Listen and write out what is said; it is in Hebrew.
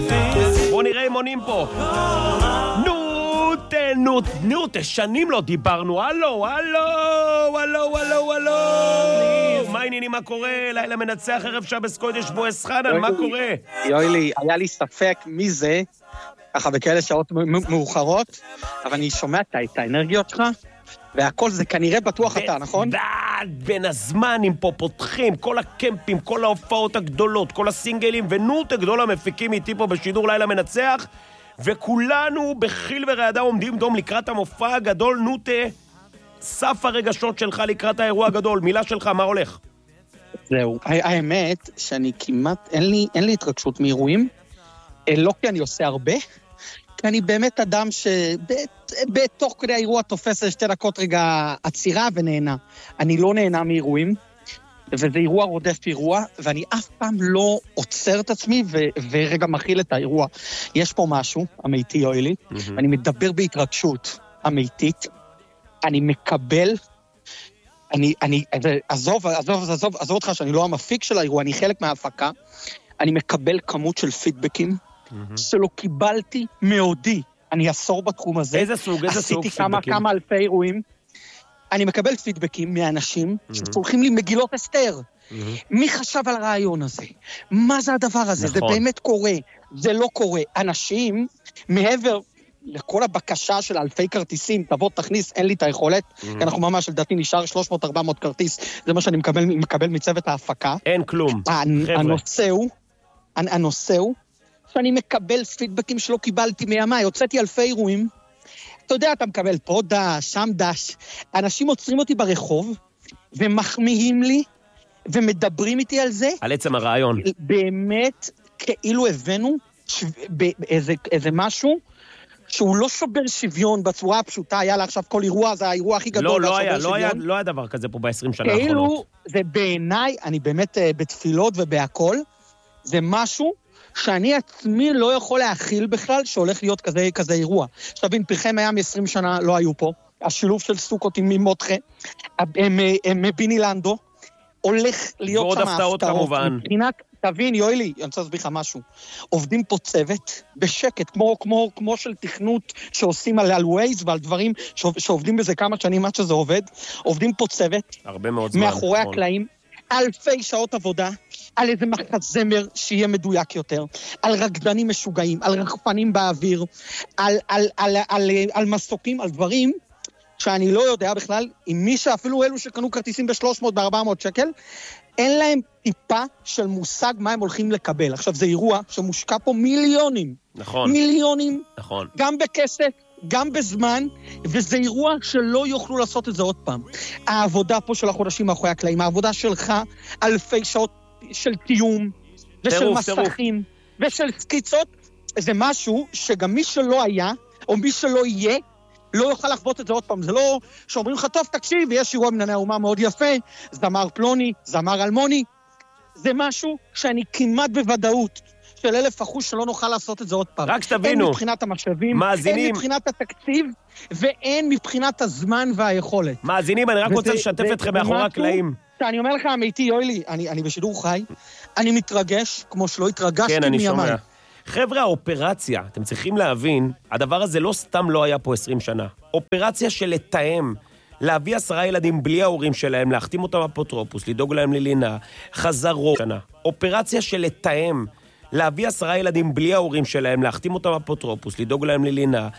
בוא נראה אם עונים פה. נוטה, שנים לא דיברנו. הלו. מה העניינים, מה קורה? לילה מנצח ערב שבס קודש בועז חנן, מה קורה? יואלי, היה לי ספק מי זה, ככה בכאלה שעות מאוחרות, אבל אני שומע את האנרגיות שלך, והכל זה כנראה בטוח אתה, נכון? בין הזמנים פה פותחים, כל הקמפים, כל ההופעות הגדולות, כל הסינגלים, ונוטה גדול המפיקים איתי פה בשידור לילה מנצח, וכולנו בחיל ורעדה עומדים דום לקראת המופע הגדול. נוטה, סף הרגשות שלך לקראת האירוע הגדול, מילה שלך, מה הולך? זהו, האמת שאני כמעט, אין לי התרגשות מאירועים, לא כי אני עושה הרבה, כי אני באמת אדם שבתוך כדי האירוע תופס 2 דקות רגע עצירה ונהנה. אני לא נהנה מאירועים, וזה אירוע רודף אירוע, ואני אף פעם לא עוצר את עצמי ורגע מכיל את האירוע. יש פה משהו, אמיתי יואלי, אני מדבר בהתרגשות אמיתית, אני מקבל, עזוב אותך שאני לא המפיק של האירוע, אני חלק מההפקה, אני מקבל כמות של פידבקים, שלא קיבלתי מעודי, אני עשור בתחום הזה. איזה סוג פידבקים? עשיתי כמה אלפי אירועים, אני מקבל פידבקים מאנשים ששולחים לי מגילות אסתר. מי חשב על הרעיון הזה? מה זה הדבר הזה? זה באמת קורה, זה לא קורה. אנשים, מעבר לכל הבקשה של אלפי כרטיסים, תבוא תכניס, אין לי את היכולת, כי אנחנו ממש, לדעתי נשאר 300-400 כרטיס, זה מה שאני מקבל מצוות ההפקה. אין כלום. הנושא הוא שאני מקבל פידבקים שלא קיבלתי מימיי, הוצאתי אלפי אירועים, אתה יודע, אתה מקבל פה דש, שם דש, אנשים עוצרים אותי ברחוב, ומחמיאים לי, ומדברים איתי על זה. על עצם הרעיון. באמת, כאילו הבאנו איזה משהו, שהוא לא שובר שוויון בצורה הפשוטה, היה לה עכשיו כל אירוע, זה האירוע הכי גדול. לא היה דבר כזה פה ב-20 שנה האחרונות. כאילו, זה בעיניי, אני באמת בתפילות ובהכל, זה משהו שאני עצמי לא יכול להכיל בכלל שהולך להיות כזה אירוע. שתבין, פרחי מים 20 שנה לא היו פה, השילוב של סוכות עם ממותחה, מביני לנדו, הולך להיות ועוד שם הפתעות כמובן. מבחינת, תבין, יואלי, אני רוצה להסביר לך משהו, עובדים פה צוות בשקט, כמו של תכנות שעושים על ווייז ועל דברים שעובדים בזה כמה שנים עד שזה עובד, עובדים פה צוות, הרבה מאוד זמן, מאחורי הקלעים, אלפי שעות עבודה, על איזה מחזמר שיהיה מדויק יותר, על רקדנים משוגעים, על רחפנים באוויר, על מסוקים, על דברים שאני לא יודע בכלל, עם מי שאפילו אלו שקנו כרטיסים ב-300, ב-400 שקל, אין להם טיפה של מושג מה הם הולכים לקבל. עכשיו, זה אירוע שמושקע פה מיליונים. נכון. מיליונים. נכון. גם בכסף, גם בזמן, וזה אירוע שלא יוכלו לעשות את זה עוד פעם. העבודה פה של החודשים מאחורי הקלעים, העבודה שלך, אלפי שעות של תיאום, ושל מסכים, ושל סקיצות, זה משהו שגם מי שלא היה, או מי שלא יהיה, לא יוכל לחוות את זה עוד פעם. זה לא שאומרים לך, טוב, תקשיב, יש אירוע מנהני האומה מאוד יפה, זמר פלוני, זמר אלמוני. זה משהו שאני כמעט בוודאות של 1000% שלא נוכל לעשות את זה עוד פעם. רק שתבינו. אין מבחינת המשאבים, מאזינים. אין מבחינת התקציב, ואין מבחינת הזמן והיכולת. מאזינים, אני רק רוצה לשתף אתכם מאחורי הקלעים. אני אומר לך, אמיתי, יואלי, אני בשידור חי, אני מתרגש כמו שלא התרגשתי כן, אני מימיי. שומע. חבר'ה, האופרציה, אתם צריכים להבין, הדבר הזה לא סתם לא היה פה 20 שנה. אופרציה של לתאם, להביא 10 ילדים בלי ההורים שלהם, להחתים אותם אפוטרופוס, לדאוג להם ללינה, חזרות שנה. אופרציה של לתאם, להביא 10 ילדים בלי ההורים שלהם, להחתים אותם אפוטרופוס, לדאוג להם ללינה,